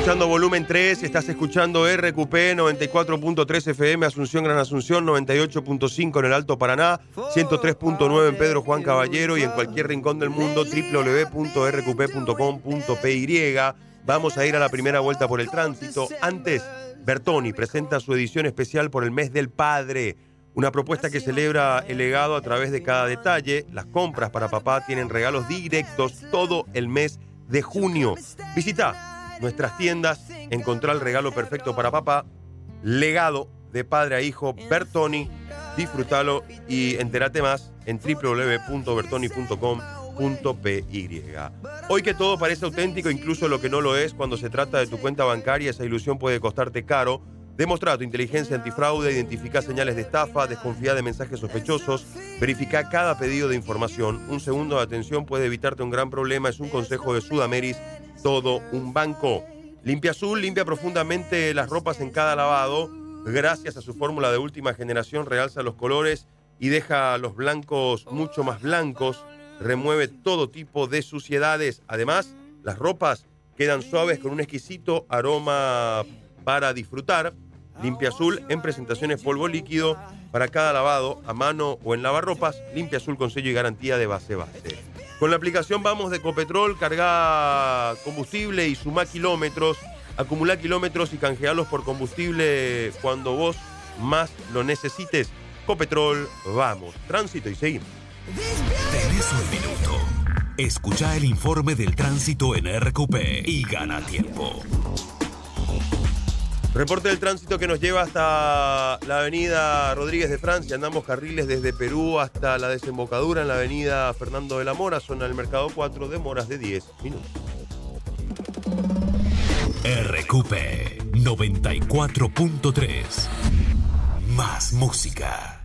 escuchando Volumen 3, estás escuchando RQP 94.3 FM, Asunción, Gran Asunción, 98.5 en el Alto Paraná, 103.9 en Pedro Juan Caballero y en cualquier rincón del mundo, www.rqp.com.py. Vamos a ir a la primera vuelta por el tránsito. Antes, Bertoni presenta su edición especial por el mes del padre, una propuesta que celebra el legado a través de cada detalle. Las compras para papá tienen regalos directos todo el mes de junio. Visita nuestras tiendas, encontrá el regalo perfecto para papá, legado de padre a hijo, Bertoni, disfrútalo y entérate más en www.bertoni.com.py. Hoy que todo parece auténtico, incluso lo que no lo es, cuando se trata de tu cuenta bancaria, esa ilusión puede costarte caro. Demostrá tu inteligencia antifraude, identificá señales de estafa, desconfía de mensajes sospechosos, verificá cada pedido de información. Un segundo de atención puede evitarte un gran problema, es un consejo de Sudameris, todo un banco. Limpia Azul limpia profundamente las ropas en cada lavado. Gracias a su fórmula de última generación, realza los colores y deja los blancos mucho más blancos. Remueve todo tipo de suciedades. Además, las ropas quedan suaves con un exquisito aroma para disfrutar. Limpia Azul en presentaciones polvo líquido para cada lavado, a mano o en lavarropas. Limpia Azul con sello y garantía de base. Con la aplicación Vamos de Ecopetrol, carga combustible y sumá kilómetros, acumulá kilómetros y canjealos por combustible cuando vos más lo necesites. Copetrol, vamos. Tránsito y seguimos. Tenés un minuto. Escuchá el informe del tránsito en RQP y gana tiempo. Reporte del tránsito que nos lleva hasta la avenida Rodríguez de Francia. Andamos carriles desde Perú hasta la desembocadura en la avenida Fernando de la Mora, zona del Mercado 4, demoras de 10 minutos. RQP 94.3. Más música.